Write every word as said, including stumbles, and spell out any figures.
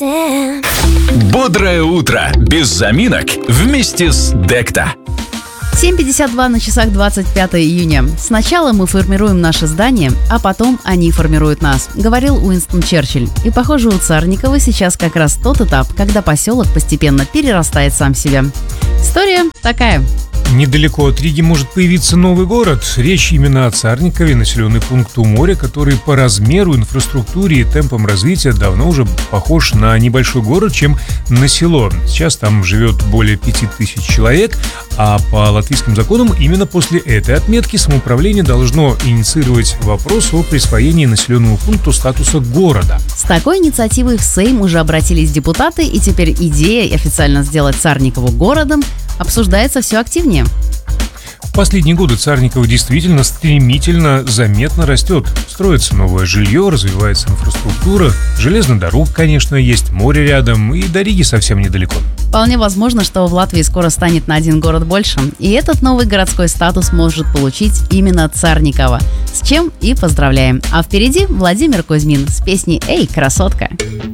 Бодрое утро без заминок вместе с Декта. семь пятьдесят два на часах, двадцать пятое июня. Сначала мы формируем наше здание, а потом они формируют нас, говорил Уинстон Черчилль. И похоже, у Царникова сейчас как раз тот этап, когда поселок постепенно перерастает сам в себя. История такая. Недалеко от Риги может появиться новый город. Речь именно о Царникове, населенный пункт у моря, который по размеру, инфраструктуре и темпам развития давно уже похож на небольшой город, чем на село. Сейчас там живет более пяти тысяч человек, а по латвийским законам именно после этой отметки самоуправление должно инициировать вопрос о присвоении населенному пункту статуса города. С такой инициативой в Сейм уже обратились депутаты, и теперь идея официально сделать Царникову городом обсуждается все активнее. В последние годы Царниково действительно стремительно, заметно растет. Строится новое жилье, развивается инфраструктура, железная дорога, конечно, есть, море рядом, и до Риги совсем недалеко. Вполне возможно, что в Латвии скоро станет на один город больше, и этот новый городской статус может получить именно Царниково. С чем и поздравляем. А впереди Владимир Кузьмин с песней «Эй, красотка».